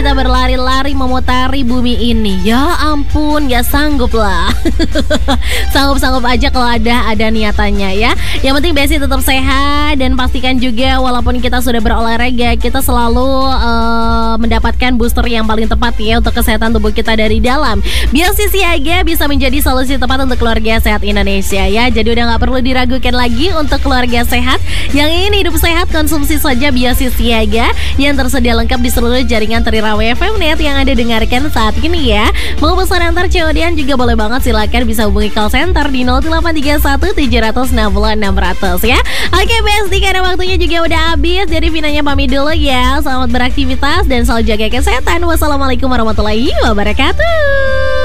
kita berlari-lari memutari bumi ini. Ya ampun, gak sanggup lah. Sanggup-sanggup aja kalau ada niatannya ya. Yang penting Besti tetap sehat dan pastikan juga walaupun kita sudah berolahraga, kita selalu mendapatkan booster yang paling tepat ya untuk kesehatan tubuh kita dari dalam. Besti Siaga bisa menjadi solusi tepat untuk keluarga sehat Indonesia ya. Jadi udah gak perlu diragukan lagi untuk keluarga sehat. Yang ingin hidup sehat, konsumsi saja Besti Siaga yang tersedia lengkap di seluruh jaringan Trisakti FM Net yang Anda dengarkan saat ini ya. Mau pesan antar COD juga boleh banget, silakan bisa hubungi call center di 0831 760 600 ya. Oke Besti, karena waktunya juga udah habis, jadi Vinanya pamit dulu ya. Selamat beraktivitas dan selalu jaga kesehatan. Wassalamualaikum warahmatullahi wabarakatuh.